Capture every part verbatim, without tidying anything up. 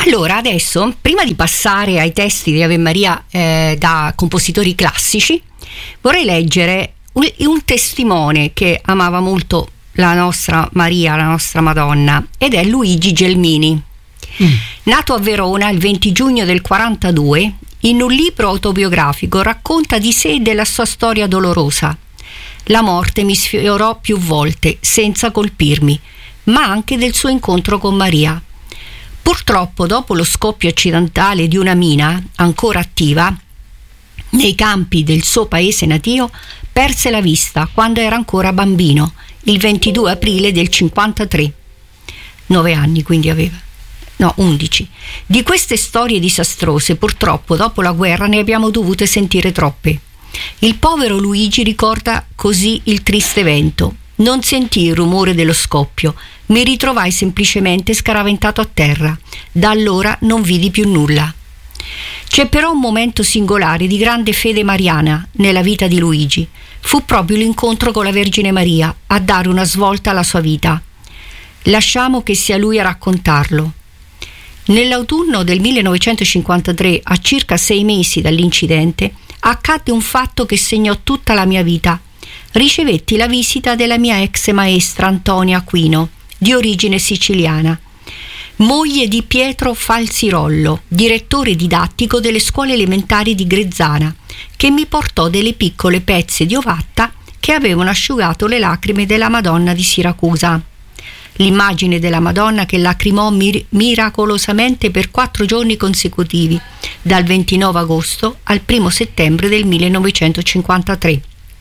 Allora, adesso, prima di passare ai testi di Ave Maria eh, da compositori classici, vorrei leggere un, un testimone che amava molto la nostra Maria, la nostra Madonna, ed è Luigi Gelmini. Mm. Nato a Verona il venti giugno del quarantadue, in un libro autobiografico racconta di sé e della sua storia dolorosa. La morte mi sfiorò più volte senza colpirmi, ma anche del suo incontro con Maria. Purtroppo, dopo lo scoppio accidentale di una mina ancora attiva nei campi del suo paese natio, perse la vista quando era ancora bambino, il ventidue aprile del cinquantatré. Nove anni quindi aveva. No, undici. Di queste storie disastrose, purtroppo, dopo la guerra ne abbiamo dovute sentire troppe. Il povero Luigi ricorda così il triste evento. Non sentii il rumore dello scoppio, mi ritrovai semplicemente scaraventato a terra. Da allora non vidi più nulla. C'è però un momento singolare di grande fede mariana nella vita di Luigi. Fu proprio l'incontro con la Vergine Maria a dare una svolta alla sua vita. Lasciamo che sia lui a raccontarlo. Nell'autunno del millenovecentocinquantatré, a circa sei mesi dall'incidente, accadde un fatto che segnò tutta la mia vita. Ricevetti la visita della mia ex maestra Antonia Aquino, di origine siciliana, moglie di Pietro Falzirollo, direttore didattico delle scuole elementari di Grezzana, che mi portò delle piccole pezze di ovatta che avevano asciugato le lacrime della Madonna di Siracusa. L'immagine della Madonna che lacrimò mir- miracolosamente per quattro giorni consecutivi, dal ventinove agosto al primo settembre del millenovecentocinquantatré.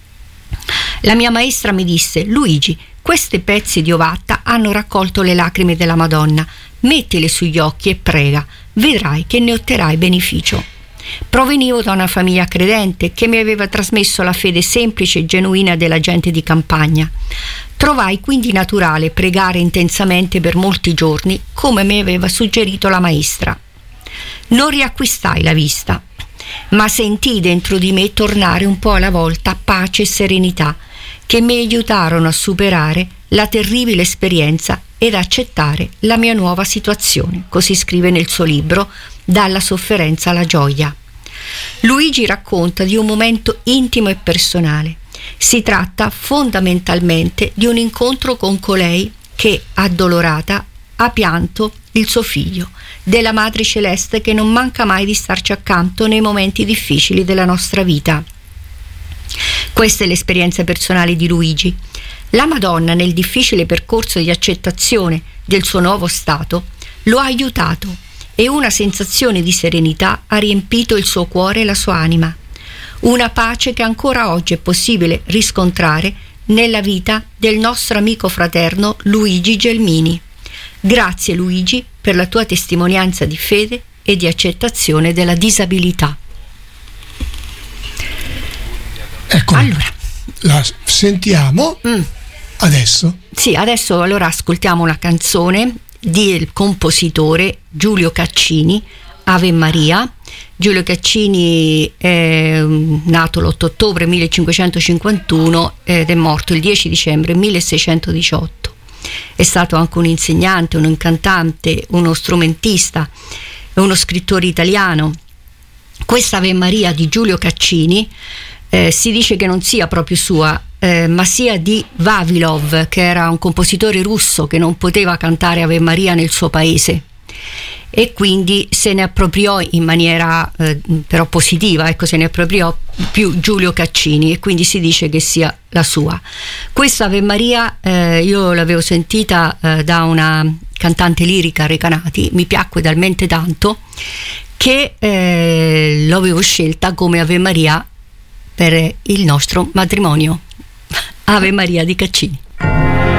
La mia maestra mi disse: Luigi, queste pezze di ovatta hanno raccolto le lacrime della Madonna, mettile sugli occhi e prega, vedrai che ne otterrai beneficio. Provenivo da una famiglia credente che mi aveva trasmesso la fede semplice e genuina della gente di campagna. Trovai quindi naturale pregare intensamente per molti giorni, come mi aveva suggerito la maestra. Non riacquistai la vista, ma sentii dentro di me tornare un po' alla volta pace e serenità, che mi aiutarono a superare la terribile esperienza ed accettare la mia nuova situazione, così scrive nel suo libro Dalla sofferenza alla gioia. Luigi racconta di un momento intimo e personale. Si tratta fondamentalmente di un incontro con colei che, addolorata, ha pianto il suo figlio, della Madre Celeste che non manca mai di starci accanto nei momenti difficili della nostra vita. Questa è l'esperienza personale di Luigi. La Madonna, nel difficile percorso di accettazione del suo nuovo stato, lo ha aiutato e una sensazione di serenità ha riempito il suo cuore e la sua anima. Una pace che ancora oggi è possibile riscontrare nella vita del nostro amico fraterno Luigi Gelmini. Grazie Luigi per la tua testimonianza di fede e di accettazione della disabilità. Ecco, allora la sentiamo mm. adesso. Sì, adesso allora ascoltiamo una canzone del compositore Giulio Caccini, Ave Maria. Giulio Caccini è nato l'otto ottobre millecinquecentocinquantuno ed è morto il dieci dicembre milleseicentodiciotto. È stato anche un insegnante, un cantante, uno strumentista e uno scrittore italiano. Questa Ave Maria di Giulio Caccini eh, si dice che non sia proprio sua, eh, ma sia di Vavilov, che era un compositore russo che non poteva cantare Ave Maria nel suo paese, e quindi se ne appropriò in maniera eh, però positiva, ecco, se ne appropriò più Giulio Caccini, e quindi si dice che sia la sua. Questa Ave Maria eh, io l'avevo sentita eh, da una cantante lirica, Recanati, mi piacque talmente tanto che eh, l'avevo scelta come Ave Maria per il nostro matrimonio. Ave Maria di Caccini.